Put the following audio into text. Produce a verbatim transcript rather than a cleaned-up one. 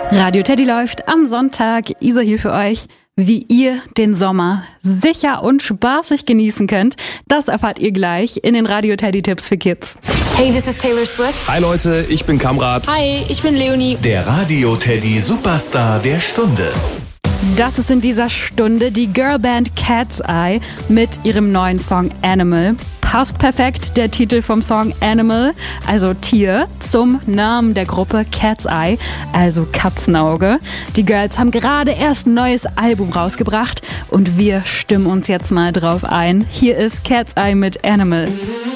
Radio Teddy läuft am Sonntag. Isa hier für euch. Wie ihr den Sommer sicher und spaßig genießen könnt, das erfahrt ihr gleich in den Radio Teddy Tipps für Kids. Hey, this is Taylor Swift. Hi Leute, ich bin Kamrat. Hi, ich bin Leonie. Der Radio Teddy Superstar der Stunde. Das ist in dieser Stunde die Girlband Cat's Eye mit ihrem neuen Song Animal. Passt perfekt der Titel vom Song Animal, also Tier, zum Namen der Gruppe Cat's Eye, also Katzenauge. Die Girls haben gerade erst ein neues Album rausgebracht und wir stimmen uns jetzt mal drauf ein. Hier ist Cat's Eye mit Animal.